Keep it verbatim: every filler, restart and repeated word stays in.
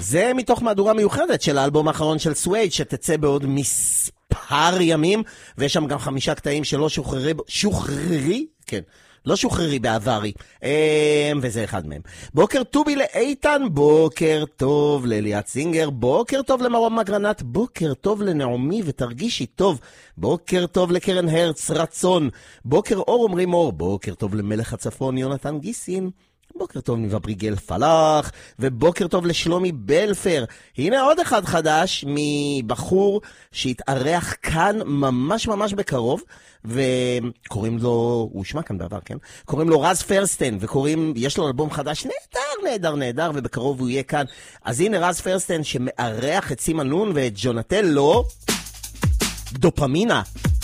זה מתוך מהדורה מיוחדת של האלבום האחרון של סווייד, שתצא בעוד מספר ימים, ויש שם גם חמישה קטעים שלא שוחררי, שוחררי, כן, לא שוחררי בעברי, וזה אחד מהם. בוקר טובי לאיתן, בוקר טוב לאליאת סינגר, בוקר טוב למרום מגרנת, בוקר טוב לנעמי ותרגישי טוב, בוקר טוב לקרן הרץ רצון, בוקר אור אומרים אור, בוקר טוב למלך הצפון יונתן גיסין, בוקר טוב ניבה בריגל פלח, ובוקר טוב לשלומי בלפר. הנה עוד אחד חדש מבחור שהתארח כאן ממש ממש בקרוב, וקוראים לו, הוא שמע כאן בעבר, כן? קוראים לו רז פרסטן, וקוראים, יש לו אלבום חדש נהדר, נהדר, נהדר, ובקרוב הוא יהיה כאן. אז הנה רז פרסטן שמארח את סימה נון ואת ג'ונטלו, דופמינה.